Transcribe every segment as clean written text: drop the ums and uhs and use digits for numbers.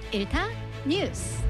일타 뉴스.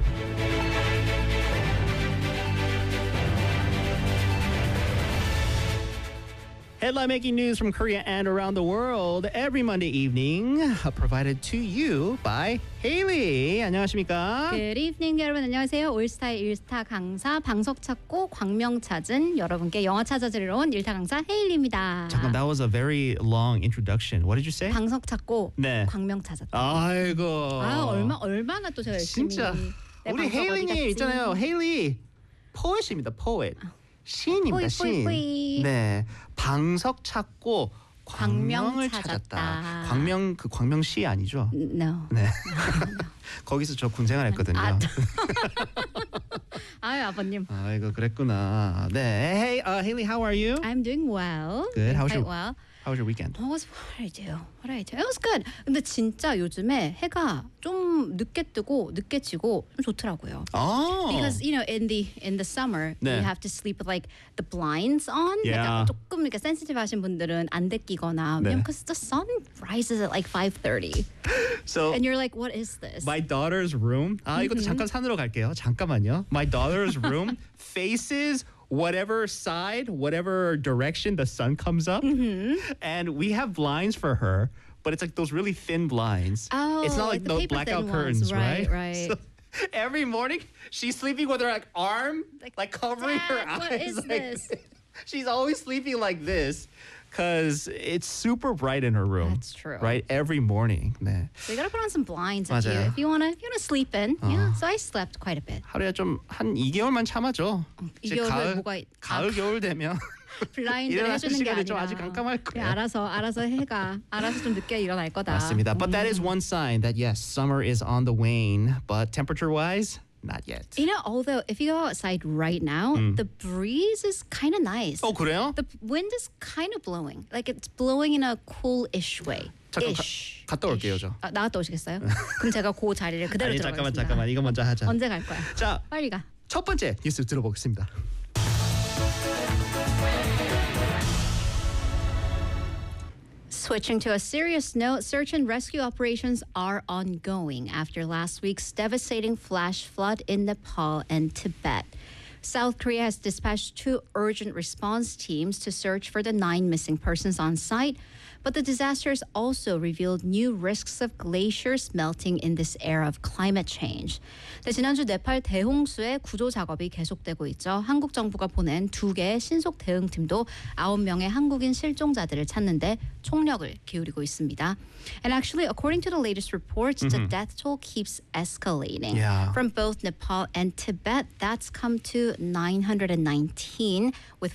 Headline making news from Korea and around the world every Monday evening, provided to you by Haley. 안녕하십니까? Good evening, 여러분 안녕하세요. 올스타의 일타 강사 방석 찾고 광명 찾은 여러분께 영어 찾아드리러 온 일타 강사 헤일리입니다. 잠깐, that was a very long introduction. What did you say? 방석 찾고 네. 광명 찾았다. 아이고. 얼마나 또 제가 열심히. 진짜 내 우리 방석 어디 헤일리님 갔지? 있잖아요. 헤일리 포엣입니다. 포엣. 시인입니다. 포이, 시인. 포이. 네. 방석 찾고 광명을 광명 찾았다. 찾았다. 광명 그 광명시 아니죠? No. 네. 거기서 저 군생활 했거든요. 아유 아버님. 아이고 그랬구나. 네. Hey, Haley, how are you? I'm doing well. Good. How was Quite your well. How was your weekend? What did I do? It was good. 근데 진짜 요즘에 해가 좀 늦게 뜨고 늦게 지고 좀 좋더라고요. Oh. Because you know in the summer 네. you have to sleep with like the blinds on. Yeah. 약간 조금 이렇게 sensitive 하신 분들은 안 데끼거나 네. because the sun rises at like 5:30 So and you're like what is this? my daughter's room. 이것도 잠깐 산으로 갈게요. 잠깐만요. My daughter's room faces whatever side, whatever direction the sun comes up. And we have blinds for her, but it's like those really thin blinds. Oh, it's not like like the those paper blackout thin curtains, ones. Right, right? right. So every morning she's sleeping with her like arm like covering her Dad, eyes. what is like, this? She's always sleeping like this because it's super bright in her room. That's true. Right? Every morning. 네. So you gotta put on some blinds 맞아요. if you wanna sleep in. Yeah. So I slept quite a bit. 하루에 좀 한 2개월만 참아줘. 이제 2개월 뭐가 가을 겨울 되면 블라인드를 일어나는 해주는 게 시간이 아니라 좀 아직 깜깜할 그래, 거예요. 알아서 해가 알아서 좀 늦게 일어날 거다. 맞습니다. But that is one sign that yes, summer is on the wane, but temperature-wise, not yet. You know, although if you go outside right now, the breeze is kind of nice. 그래요? The wind is kind of blowing. Like it's blowing in a cool-ish way. 잠깐 ish. 갔다 올게요, 저. 나갔다 오시겠어요? 그럼 제가 그 자리를 그대로 아니 들어가겠습니다. 잠깐만 이거 먼저 하자. 언제 갈 거야? 자, 빨리 가. 첫 번째 뉴스 들어보겠습니다. Switching to a serious note, search and rescue operations are ongoing after last week's devastating flash flood in Nepal and Tibet. South Korea has dispatched 2 urgent response teams to search for the 9 missing persons on site, but the disasters also revealed new risks of glaciers melting in this era of climate change. 네, 지난주 네팔 대홍수의 구조 작업이 계속되고 있죠. 한국 정부가 보낸 2개의 신속 대응팀도 9명의 한국인 실종자들을 찾는데 총력을 기울이고 있습니다. And actually, according to the latest reports, the death toll keeps escalating. Yeah. From both Nepal and Tibet, that's come to 919, with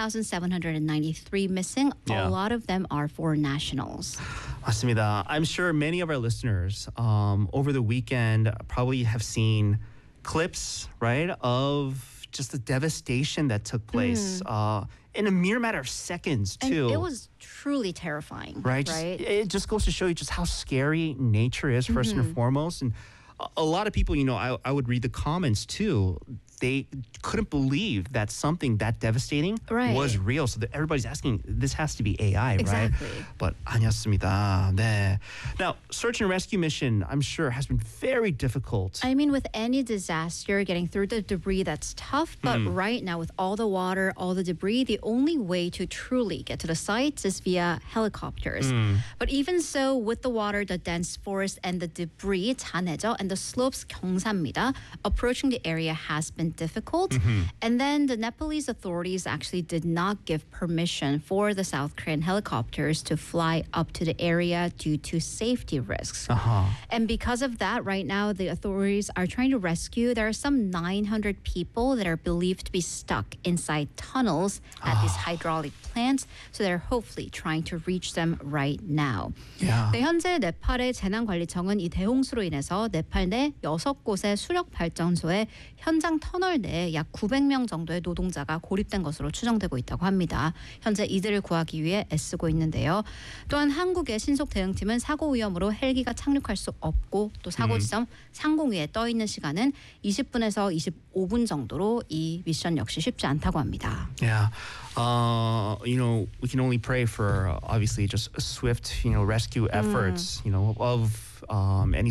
4,793 missing. Yeah. A lot of them are foreign nationals. 맞습니다. I'm sure many of our listeners over the weekend probably have seen clips, right, of just the devastation that took place in a mere matter of seconds, And too. it was truly terrifying. right? It just goes to show you just how scary nature is, first and foremost. And a lot of people, you know, I would read the comments, too. They couldn't believe that something that devastating Right. was real. So that everybody's asking, this has to be AI, Exactly. right? But 아니었습니다. 네. Now, search and rescue mission, I'm sure, has been very difficult. I mean, with any disaster, getting through the debris, that's tough. But right now, with all the water, all the debris, the only way to truly get to the sites is via helicopters. But even so, with the water, the dense forest, and the debris, 잔해져, and the slopes, 경사입니다, approaching the area has been difficult. And then the Nepalese authorities actually did not give permission for the South Korean helicopters to fly up to the area due to safety risks. And because of that, right now, the authorities are trying to rescue. There are some 900 people that are believed to be stuck inside tunnels at these hydraulic plants. So they're hopefully trying to reach them right now. Yeah. 네, 현재 네팔의 재난관리청은 이 대홍수로 인해서 네팔 내 6곳의 수력 발전소에 현장 터널 내에 약 900명 정도의 노동자가 고립된 것으로 추정되고 있다고 합니다. 현재 이들을 구하기 위해 애쓰고 있는데요. 또한 한국의 신속 대응팀은 사고 위험으로 헬기가 착륙할 수 없고 또 사고 지점 상공위에 떠 있는 시간은 20분에서 25분 정도로 이 미션 역시 쉽지 않다고 합니다. Yeah. You know, we can only pray for obviously just a swift, rescue efforts, of any